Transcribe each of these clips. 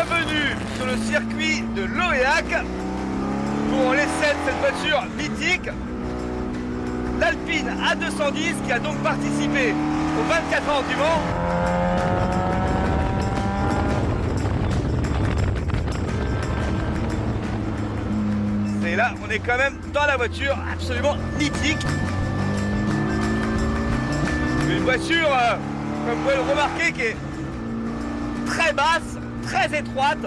bienvenue sur le circuit de Loéac pour l'essai de cette voiture mythique, l'Alpine A210 qui a donc participé aux 24 heures du Mans. Et là, on est quand même dans la voiture absolument mythique. Une voiture, comme vous pouvez le remarquer, qui est très basse, très étroite.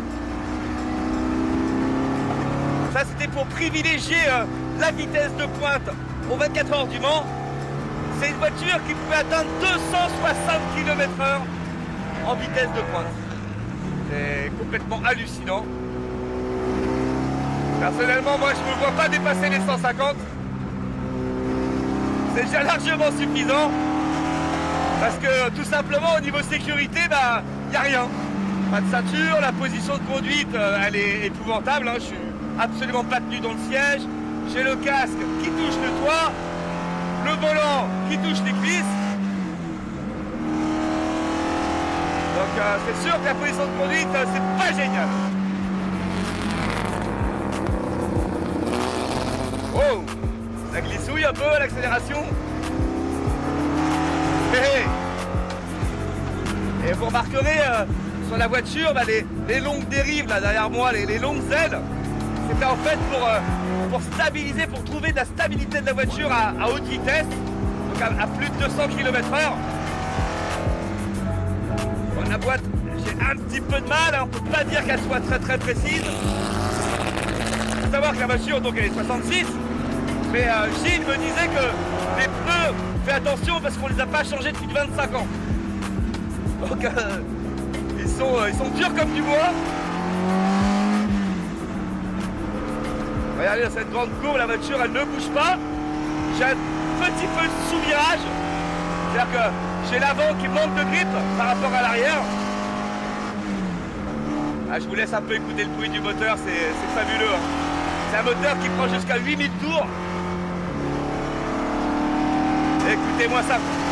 Ça, c'était pour privilégier la vitesse de pointe aux 24 heures du Mans. C'est une voiture qui pouvait atteindre 260 km/h en vitesse de pointe. C'est complètement hallucinant. Personnellement, moi, je ne me vois pas dépasser les 150. C'est déjà largement suffisant. Parce que, tout simplement, au niveau sécurité, bah, il n'y a rien. Pas de ceinture, la position de conduite, elle est épouvantable. Hein. Je suis absolument pas tenu dans le siège. J'ai le casque qui touche le toit, le volant qui touche les cuisses. Donc, c'est sûr que la position de conduite, c'est pas génial. Oh, ça glissouille un peu à l'accélération. Et vous remarquerez sur la voiture, bah, les longues dérives là derrière moi, les longues ailes, c'était en fait pour stabiliser, pour trouver de la stabilité de la voiture à haute vitesse, donc à plus de 200 km/h. Bon, la boîte, j'ai un petit peu de mal, hein, on ne peut pas dire qu'elle soit très précise. Il faut savoir que la voiture, donc elle est 66, mais Gilles me disait que les pneus, fais attention parce qu'on les a pas changés depuis 25 ans. Donc ils sont durs comme du bois. Regardez dans cette grande courbe, la voiture elle ne bouge pas. J'ai un petit peu de sous-virage. C'est-à-dire que j'ai l'avant qui manque de grip par rapport à l'arrière. Ah, je vous laisse un peu écouter le bruit du moteur, c'est fabuleux. Hein. C'est un moteur qui prend jusqu'à 8000 tours. Écoutez-moi ça.